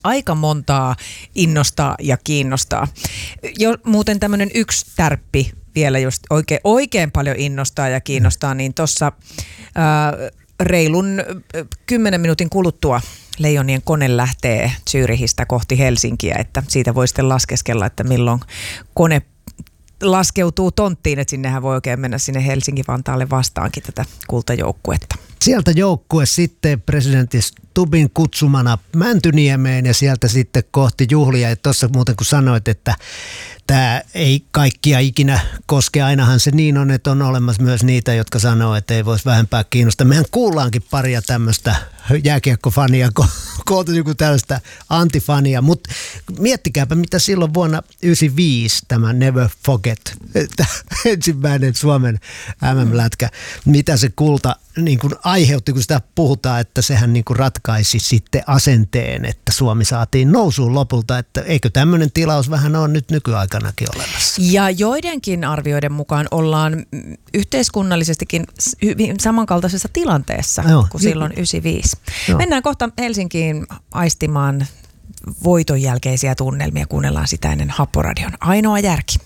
aika montaa innostaa ja kiinnostaa. Jo muuten tämmöinen yksi tärppi vielä just oikein paljon innostaa ja kiinnostaa, niin tuossa reilun 10 minuutin kuluttua Leijonien kone lähtee Zürihistä kohti Helsinkiä, että siitä voi sitten laskeskella, että milloin kone laskeutuu tonttiin, että sinnehän voi oikein mennä sinne Helsinki-Vantaalle vastaankin tätä kultajoukkuetta. Sieltä joukkue sitten presidentti Stubbin kutsumana Mäntyniemeen ja sieltä sitten kohti juhlia. Ja tuossa muuten kun sanoit, että tämä ei kaikkia ikinä koske, ainahan se niin on, että on olemassa myös niitä, jotka sanoo, että ei voisi vähempää kiinnostaa. Mehän kuullaankin paria tämmöistä jääkiekkofania, koota joku tällaista antifania, mutta miettikääpä, mitä silloin vuonna 1995 tämä Never Forget, ensimmäinen Suomen MM-lätkä, mitä se kulta niin kuin aiheutti, kun sitä puhutaan, että sehän niin kuin ratkaisi sitten asenteen, että Suomi saatiin nousuun lopulta, että eikö tämmöinen tilaus vähän ole nyt nykyaikanakin olemassa? Ja joidenkin arvioiden mukaan ollaan yhteiskunnallisestikin hyvin samankaltaisessa tilanteessa kuin silloin 1995. Mennään kohta Helsinkiin aistimaan voiton jälkeisiä tunnelmia, kuunnellaan sitä ennen Happoradion Ainoa järki.